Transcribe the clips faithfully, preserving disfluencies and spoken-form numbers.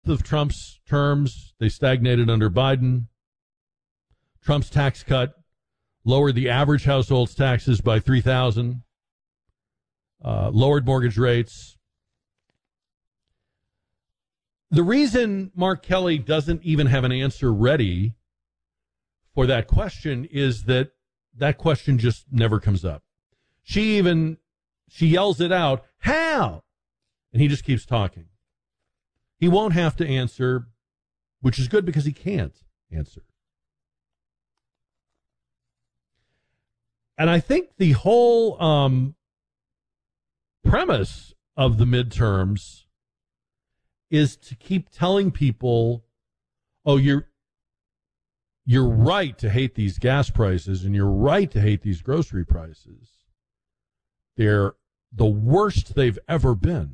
of Trump's terms, they stagnated under Biden. Trump's tax cut lowered the average household's taxes by three thousand dollars, uh, lowered mortgage rates. The reason Mark Kelly doesn't even have an answer ready for that question is that that question just never comes up. She even, she yells it out, how? And he just keeps talking. He won't have to answer, which is good because he can't answer. And I think the whole um, premise of the midterms is to keep telling people, oh, you're you're right to hate these gas prices and you're right to hate these grocery prices. They're the worst they've ever been.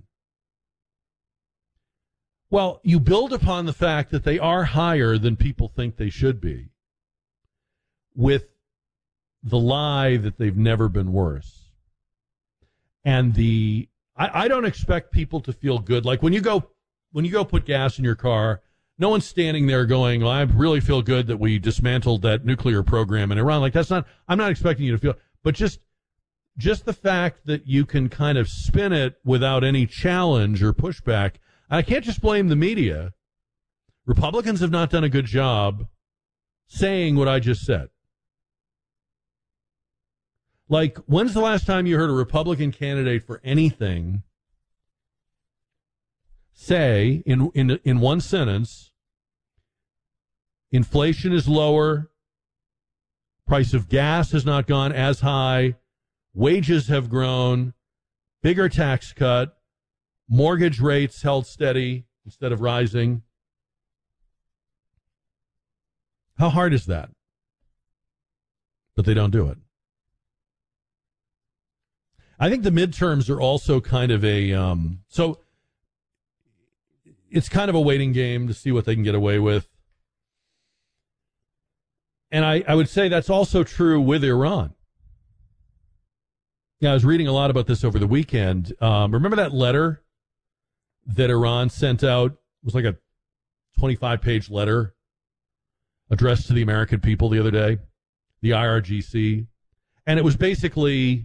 Well, you build upon the fact that they are higher than people think they should be with the lie that they've never been worse. And the I, I don't expect people to feel good. Like when you go when you go put gas in your car, no one's standing there going, well, I really feel good that we dismantled that nuclear program in Iran. Like that's not I'm not expecting you to feel, but just just the fact that you can kind of spin it without any challenge or pushback. I can't just blame the media. Republicans have not done a good job saying what I just said. Like, when's the last time you heard a Republican candidate for anything say in in in one sentence, inflation is lower, price of gas has not gone as high, wages have grown, bigger tax cut, mortgage rates held steady instead of rising? How hard is that? But they don't do it. I think the midterms are also kind of a, um, so it's kind of a waiting game to see what they can get away with. And I, I would say that's also true with Iran. Yeah, I was reading a lot about this over the weekend. Um, remember that letter that Iran sent out? It was like a twenty-five page letter addressed to the American people the other day, the I R G C. And it was basically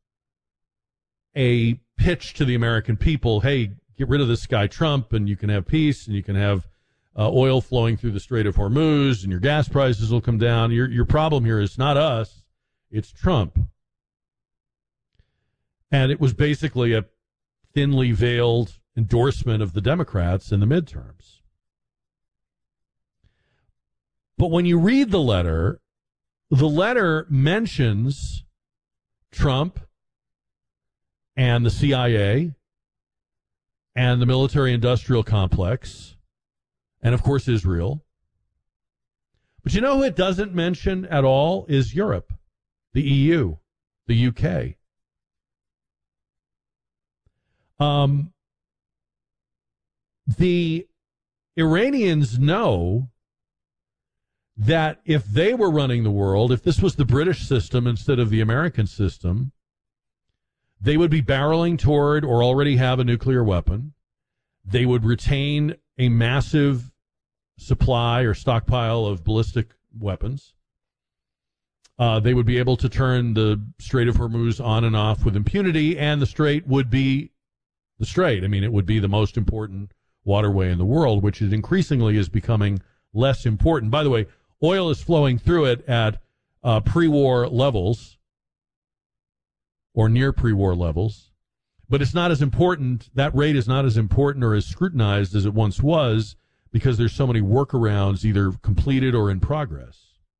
a pitch to the American people, hey, get rid of this guy Trump and you can have peace and you can have uh, oil flowing through the Strait of Hormuz and your gas prices will come down. Your, your problem here is not us, it's Trump. And it was basically a thinly veiled endorsement of the Democrats in the midterms. But when you read the letter, the letter mentions Trump and the C I A and the military-industrial complex and, of course, Israel. But you know who it doesn't mention at all is Europe, the E U, the U K. Um, the Iranians know that if they were running the world, if this was the British system instead of the American system, they would be barreling toward or already have a nuclear weapon. They would retain a massive supply or stockpile of ballistic weapons. Uh, they would be able to turn the Strait of Hormuz on and off with impunity, and the Strait would be the Strait. I mean, it would be the most important waterway in the world, which is increasingly is becoming less important. By the way, oil is flowing through it at uh, pre-war levels, or near pre-war levels, but it's not as important, that rate is not as important or as scrutinized as it once was because there's so many workarounds either completed or in progress.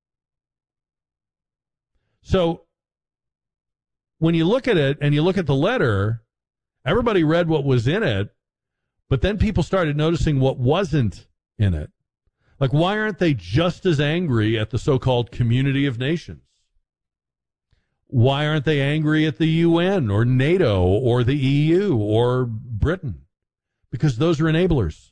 So when you look at it and you look at the letter, everybody read what was in it, but then people started noticing what wasn't in it. Like, why aren't they just as angry at the so-called community of nations? Why aren't they angry at the U N or NATO or the E U or Britain? Because those are enablers.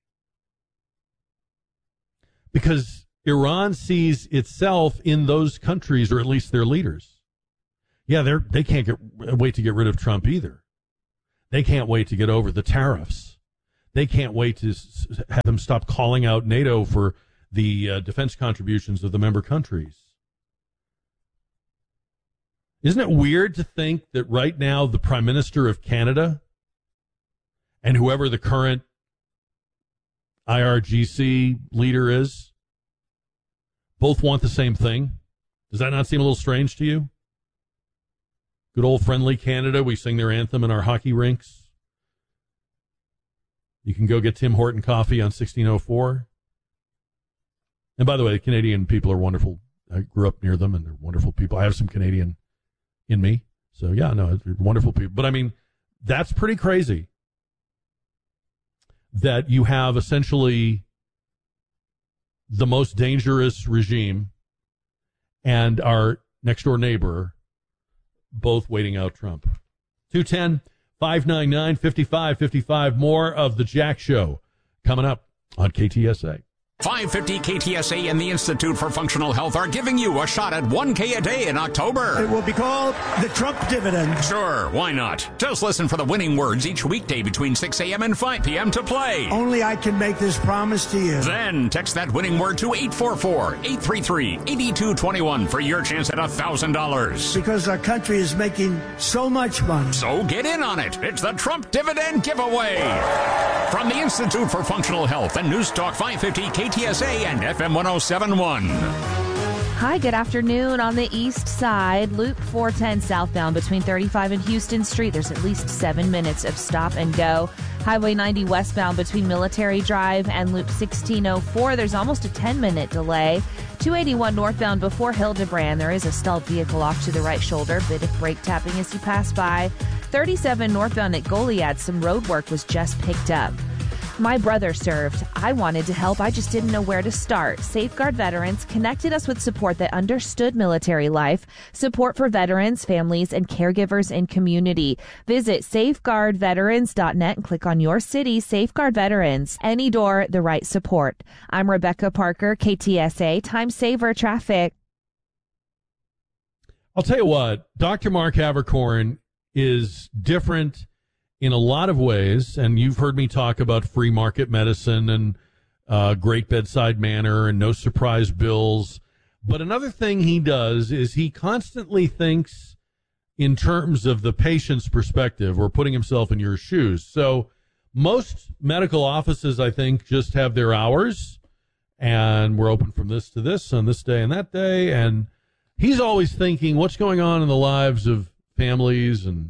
Because Iran sees itself in those countries, or at least their leaders. Yeah, they're, they can't get, wait to get rid of Trump either. They can't wait to get over the tariffs. they can't wait to s- have them stop calling out NATO for the uh, defense contributions of the member countries. Isn't it weird to think that right now the Prime Minister of Canada and whoever the current I R G C leader is both want the same thing? Does that not seem a little strange to you? Good old friendly Canada, we sing their anthem in our hockey rinks. You can go get Tim Horton coffee on sixteen oh four. And by the way, the Canadian people are wonderful. I grew up near them, and they're wonderful people. I have some Canadian in me. So, yeah, no, they're wonderful people. But, I mean, that's pretty crazy that you have essentially the most dangerous regime and our next-door neighbor both waiting out Trump. two one zero, five nine nine, five five five five. More of The Jack Show coming up on K T S A. five fifty K T S A and the Institute for Functional Health are giving you a shot at one K a day in October. It will be called the Trump dividend. Sure, why not? Just listen for the winning words each weekday between six a.m. and five p.m. to play. Only I can make this promise to you. Then text that winning word to eight four four, eight three three, eight two two one for your chance at one thousand dollars. Because our country is making so much money. So get in on it. It's the Trump dividend giveaway. From the Institute for Functional Health and News Talk five fifty K T S A and F M ten seventy-one. Hi, good afternoon. On the east side, Loop four ten southbound between thirty-five and Houston Street. There's at least seven minutes of stop and go. Highway ninety westbound between Military Drive and Loop sixteen oh four. There's almost a ten-minute delay. two eighty-one northbound before Hildebrand. There is a stalled vehicle off to the right shoulder. Bit of brake tapping as you pass by. thirty-seven northbound at Goliad. Some road work was just picked up. My brother served. I wanted to help. I just didn't know where to start. Safeguard Veterans connected us with support that understood military life, support for veterans, families, and caregivers in community. Visit safeguard veterans dot net and click on your city. Safeguard Veterans. Any door, the right support. I'm Rebecca Parker, K T S A, Time Saver Traffic. I'll tell you what, Doctor Mark Havercorn is different in a lot of ways, and you've heard me talk about free market medicine and uh, great bedside manner and no surprise bills. But another thing he does is he constantly thinks in terms of the patient's perspective or putting himself in your shoes. So most medical offices, I think, just have their hours, and we're open from this to this on this day and that day. And he's always thinking what's going on in the lives of families and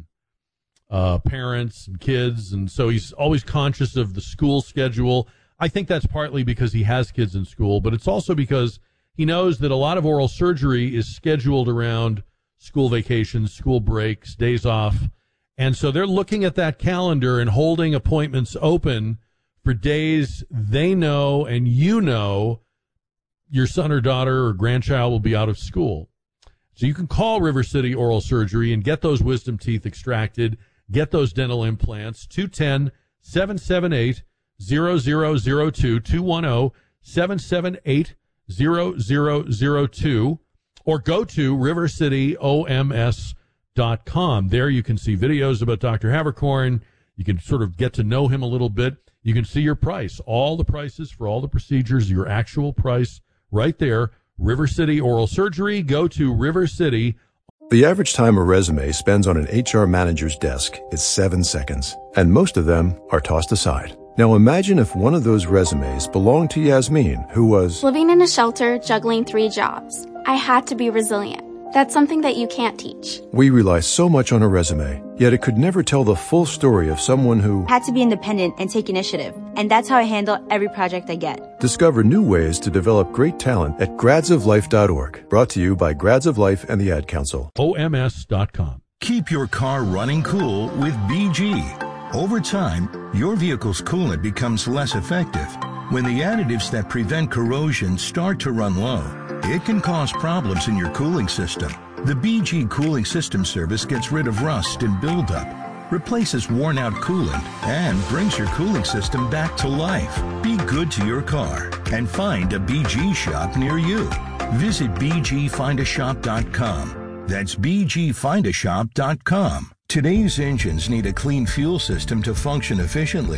Uh, parents and kids, and so he's always conscious of the school schedule. I think that's partly because he has kids in school, but it's also because he knows that a lot of oral surgery is scheduled around school vacations, school breaks, days off, and so they're looking at that calendar and holding appointments open for days they know and you know your son or daughter or grandchild will be out of school. So you can call River City Oral Surgery and get those wisdom teeth extracted. Get those dental implants, two one zero, seven seven eight, zero zero zero two, two one zero, seven seven eight, zero zero zero two, or go to river city o m s dot com. There you can see videos about Doctor Havercorn. You can sort of get to know him a little bit. You can see your price, all the prices for all the procedures, your actual price right there. River City Oral Surgery. Go to River City. The average time a resume spends on an H R manager's desk is seven seconds, and most of them are tossed aside. Now imagine if one of those resumes belonged to Yasmin, who was living in a shelter, juggling three jobs. I had to be resilient. That's something that you can't teach. We rely so much on a resume, yet it could never tell the full story of someone who had to be independent and take initiative. And that's how I handle every project I get. Discover new ways to develop great talent at grads of life dot org. Brought to you by Grads of Life and the Ad Council. O M S dot com. Keep your car running cool with B G. Over time, your vehicle's coolant becomes less effective. When the additives that prevent corrosion start to run low, it can cause problems in your cooling system. The B G Cooling System Service gets rid of rust and buildup, replaces worn-out coolant, and brings your cooling system back to life. Be good to your car and find a B G shop near you. Visit b g find a shop dot com. That's b g find a shop dot com. Today's engines need a clean fuel system to function efficiently.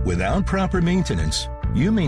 Without proper maintenance, you may